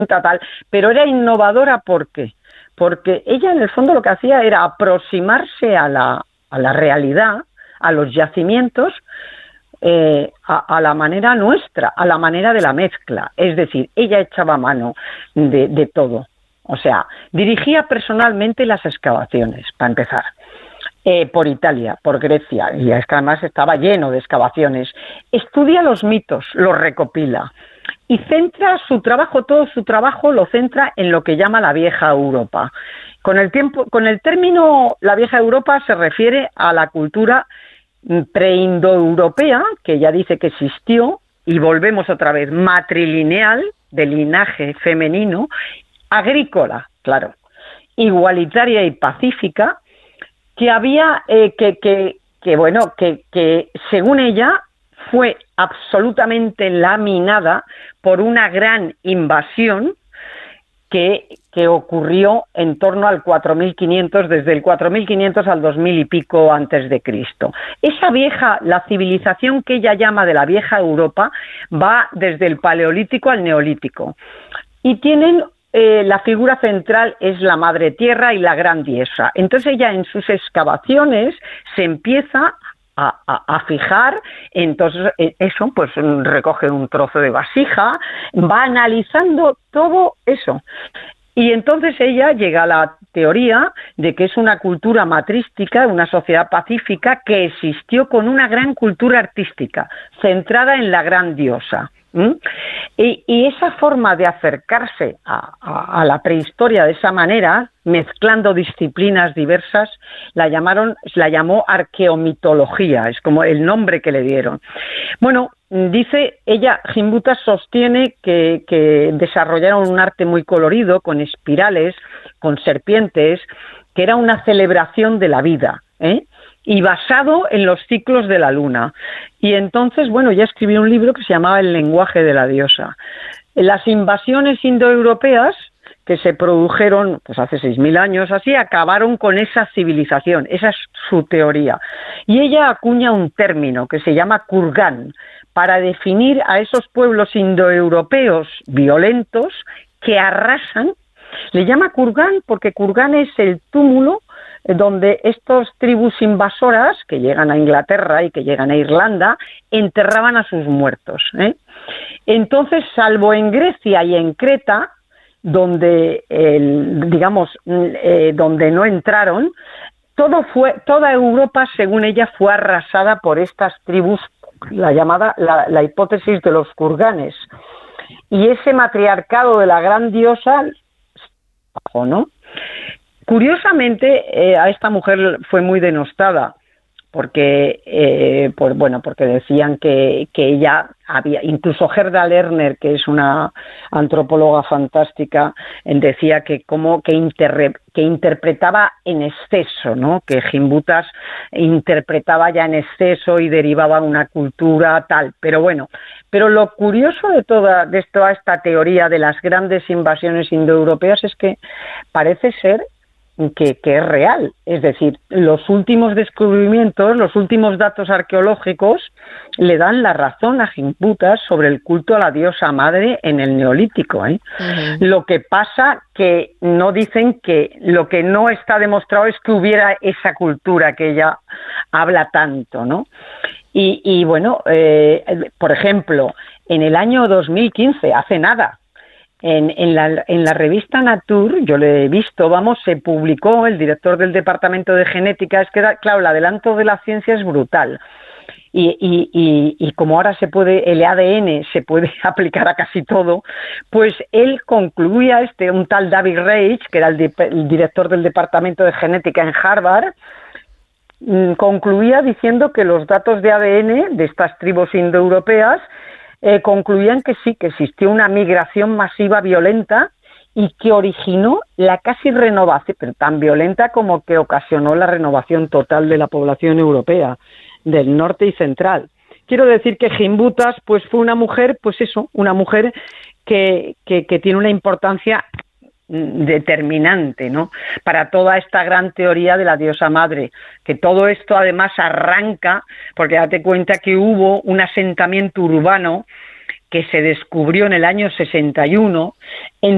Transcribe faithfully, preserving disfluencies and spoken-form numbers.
tal, pero era innovadora. ¿Por qué? Porque ella en el fondo lo que hacía era aproximarse a la, a la realidad, a los yacimientos, eh, a, a la manera nuestra, a la manera de la mezcla. Es decir, ella echaba mano de, de todo. O sea, dirigía personalmente las excavaciones, para empezar, eh, por Italia, por Grecia, y es que además estaba lleno de excavaciones. Estudia los mitos, los recopila, y centra su trabajo, todo su trabajo lo centra en lo que llama la vieja Europa. Con el tiempo, con el término la vieja Europa se refiere a la cultura preindoeuropea, que ya dice que existió, y volvemos otra vez, matrilineal, de linaje femenino, agrícola, claro, igualitaria y pacífica, que había, eh, que, que, que, bueno, que, que según ella fue absolutamente laminada por una gran invasión que, que ocurrió en torno al cuatro mil quinientos, desde el cuatro mil quinientos al dos mil y pico antes de Cristo. Esa vieja, la civilización que ella llama de la vieja Europa, va desde el Paleolítico al Neolítico. Y tienen, eh, la figura central es la Madre Tierra y la Gran Diosa. Entonces ella en sus excavaciones se empieza A, a, a fijar, entonces eso, pues recoge un trozo de vasija, va analizando todo eso. Y entonces ella llega a la teoría de que es una cultura matrística, una sociedad pacífica que existió con una gran cultura artística, centrada en la gran diosa. ¿Mm? Y, y esa forma de acercarse a, a, a la prehistoria de esa manera, mezclando disciplinas diversas, la llamaron, la llamó arqueomitología, es como el nombre que le dieron. Bueno, dice ella, Gimbutas sostiene que, que desarrollaron un arte muy colorido, con espirales, con serpientes, que era una celebración de la vida, ¿eh? Y basado en los ciclos de la luna. Y entonces, bueno, ella escribió un libro que se llamaba El lenguaje de la diosa. Las invasiones indoeuropeas que se produjeron pues hace seis mil años, así, acabaron con esa civilización. Esa es su teoría. Y ella acuña un término que se llama kurgán, para definir a esos pueblos indoeuropeos violentos que arrasan. Le llama kurgán porque kurgán es el túmulo donde estas tribus invasoras que llegan a Inglaterra y que llegan a Irlanda enterraban a sus muertos, ¿eh? Entonces, salvo en Grecia y en Creta, donde el, digamos eh, donde no entraron, todo fue toda Europa, según ella, fue arrasada por estas tribus, la llamada la, la hipótesis de los kurganes, y ese matriarcado de la gran diosa, ¿no? Curiosamente, eh, a esta mujer fue muy denostada porque, eh, por, bueno, porque decían que, que ella había, incluso Gerda Lerner, que es una antropóloga fantástica, decía que como que, inter, que interpretaba en exceso, ¿no? Que Gimbutas interpretaba ya en exceso y derivaba una cultura tal. Pero bueno, pero lo curioso de toda, de toda esta teoría de las grandes invasiones indoeuropeas es que parece ser Que, que es real, es decir, los últimos descubrimientos, los últimos datos arqueológicos le dan la razón a Gimbutas sobre el culto a la diosa madre en el Neolítico, ¿eh? Uh-huh. Lo que pasa que no dicen que lo que no está demostrado es que hubiera esa cultura que ella habla tanto, ¿no? Y, y bueno, eh, por ejemplo, en el año dos mil quince, hace nada, En, en, la, en la revista Nature, yo lo he visto, vamos, se publicó, el director del departamento de genética, es que, claro, el adelanto de la ciencia es brutal. Y, y, y, y como ahora se puede, el A D N se puede aplicar a casi todo, pues él concluía, este, un tal David Reich, que era el, de, el director del departamento de genética en Harvard, concluía diciendo que los datos de A D N de estas tribus indoeuropeas Eh, concluían que sí, que existió una migración masiva violenta y que originó la casi renovación, pero tan violenta como que ocasionó la renovación total de la población europea, del norte y central. Quiero decir que Gimbutas pues fue una mujer, pues eso, una mujer que, que, que tiene una importancia determinante, ¿no?, para toda esta gran teoría de la diosa madre, que todo esto además arranca, porque date cuenta que hubo un asentamiento urbano que se descubrió en el año sesenta y uno en